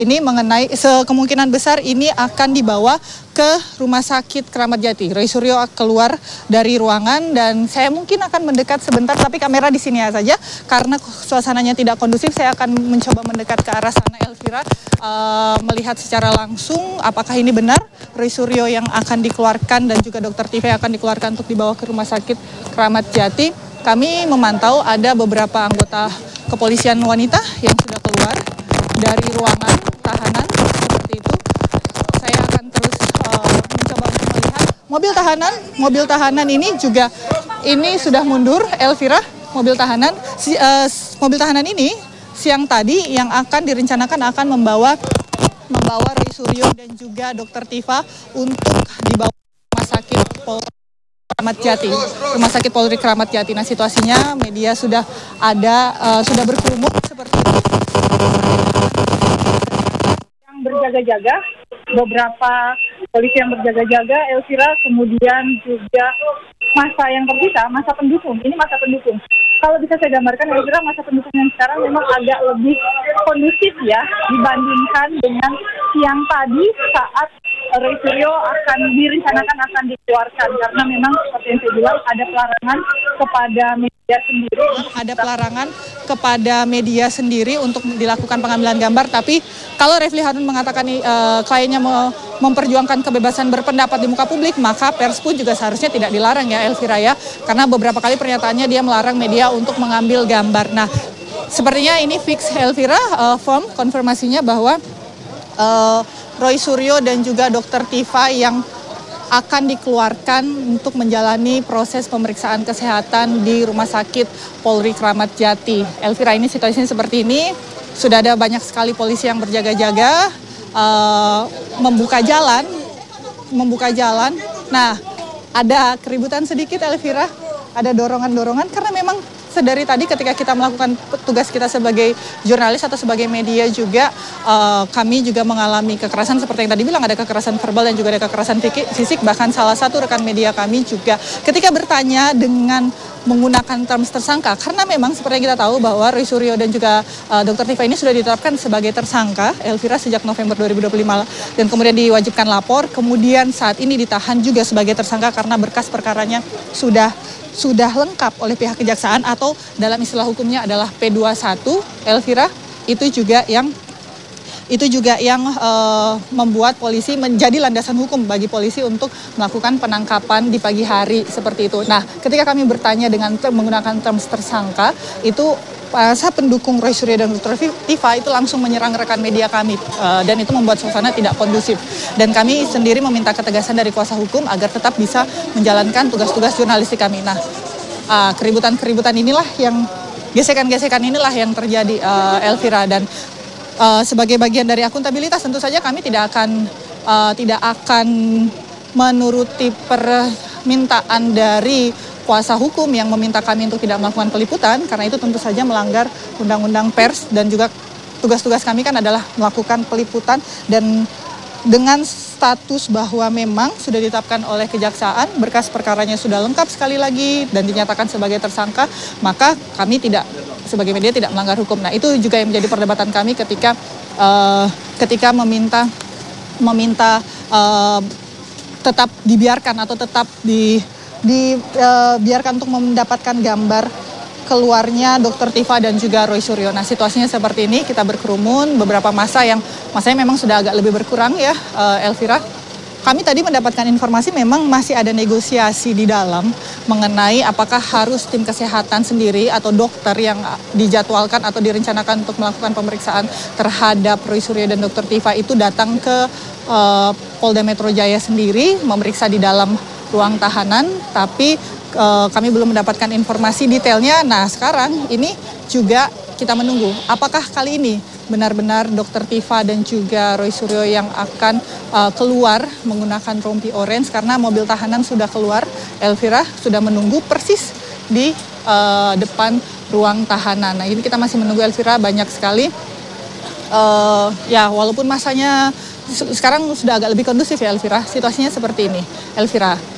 Ini mengenai kemungkinan besar ini akan dibawa ke Rumah Sakit Kramat Jati. Roy Suryo keluar dari ruangan dan saya mungkin akan mendekat sebentar, tapi kamera di sini saja karena suasananya tidak kondusif. Saya akan mencoba mendekat ke arah sana, Elvira, melihat secara langsung apakah ini benar Roy Suryo yang akan dikeluarkan dan juga Dr. Tifa yang akan dikeluarkan untuk dibawa ke Rumah Sakit Kramat Jati. Kami memantau ada beberapa anggota kepolisian wanita yang sudah keluar dari ruangan tahanan seperti itu. Saya akan terus mencoba untuk melihat mobil tahanan ini juga ini sudah mundur, Elvira. Mobil tahanan ini siang tadi yang akan direncanakan akan membawa Roy Suryo dan juga Dr. Tifa untuk dibawa ke Rumah Sakit Kramat Jati, Rumah Sakit Polri Kramat Jati. Nah, situasinya media sudah sudah berkerumun seperti itu. Yang berjaga-jaga, beberapa polisi yang berjaga-jaga, Elvira, kemudian juga masa yang tersisa, masa pendukung. Ini masa pendukung. Kalau bisa saya gambarkan, Elvira, masa pendukung yang sekarang memang agak lebih kondusif ya dibandingkan dengan siang tadi saat Roy Suryo direncanakan akan dikeluarkan, karena memang seperti yang saya bilang ada pelarangan kepada media sendiri. Ada pelarangan kepada media sendiri untuk dilakukan pengambilan gambar. Tapi kalau Refli Harun mengatakan kliennya memperjuangkan kebebasan berpendapat di muka publik, maka pers pun juga seharusnya tidak dilarang ya, Elvira ya, karena beberapa kali pernyataannya dia melarang media untuk mengambil gambar. Nah, sepertinya ini fix, Elvira, konfirmasinya bahwa Roy Suryo dan juga Dr. Tifa yang akan dikeluarkan untuk menjalani proses pemeriksaan kesehatan di Rumah Sakit Polri Kramat Jati. Elvira, ini situasinya seperti ini. Sudah ada banyak sekali polisi yang berjaga-jaga, membuka jalan. Nah, ada keributan sedikit, Elvira. Ada dorongan-dorongan karena memang sedari tadi ketika kita melakukan tugas kita sebagai jurnalis atau sebagai media juga, kami juga mengalami kekerasan seperti yang tadi bilang, ada kekerasan verbal dan juga ada kekerasan fisik. Bahkan salah satu rekan media kami juga ketika bertanya dengan menggunakan terms tersangka, karena memang seperti yang kita tahu bahwa Roy Suryo dan juga Dr. Tifa ini sudah ditetapkan sebagai tersangka, Elvira, sejak November 2025 dan kemudian diwajibkan lapor, kemudian saat ini ditahan juga sebagai tersangka karena berkas perkaranya sudah lengkap oleh pihak kejaksaan atau dalam istilah hukumnya adalah P21, Elvira. Itu juga yang membuat polisi menjadi landasan hukum bagi polisi untuk melakukan penangkapan di pagi hari seperti itu. Nah, ketika kami bertanya dengan menggunakan terms tersangka, itu saya pendukung Roy Suryo dan Dr. Tifa itu langsung menyerang rekan media kami, dan itu membuat suasana tidak kondusif. Dan kami sendiri meminta ketegasan dari kuasa hukum agar tetap bisa menjalankan tugas-tugas jurnalistik kami. Nah, keributan inilah yang gesekan-gesekan inilah yang terjadi, Elvira, dan sebagai bagian dari akuntabilitas tentu saja kami tidak akan menuruti permintaan dari kuasa hukum yang meminta kami untuk tidak melakukan peliputan, karena itu tentu saja melanggar undang-undang pers, dan juga tugas-tugas kami kan adalah melakukan peliputan. Dan dengan status bahwa memang sudah ditetapkan oleh kejaksaan, berkas perkaranya sudah lengkap sekali lagi dan dinyatakan sebagai tersangka, maka kami tidak, sebagai media, tidak melanggar hukum. Nah, itu juga yang menjadi perdebatan kami ketika meminta tetap dibiarkan atau tetap dibiarkan untuk mendapatkan gambar keluarnya Dr. Tifa dan juga Roy Suryo. Nah, situasinya seperti ini, kita berkerumun, beberapa masanya memang sudah agak lebih berkurang ya, Elvira. Kami tadi mendapatkan informasi memang masih ada negosiasi di dalam mengenai apakah harus tim kesehatan sendiri atau dokter yang dijadwalkan atau direncanakan untuk melakukan pemeriksaan terhadap Roy Suryo dan Dr. Tifa itu datang ke Polda Metro Jaya sendiri, memeriksa di dalam ruang tahanan, tapi kami belum mendapatkan informasi detailnya. Nah, sekarang ini juga kita menunggu apakah kali ini benar-benar Dr. Tifa dan juga Roy Suryo yang akan keluar menggunakan rompi orange, karena mobil tahanan sudah keluar, Elvira, sudah menunggu persis di depan ruang tahanan. Nah, ini kita masih menunggu, Elvira, banyak sekali. Ya, walaupun masanya sekarang sudah agak lebih kondusif ya, Elvira, situasinya seperti ini, Elvira.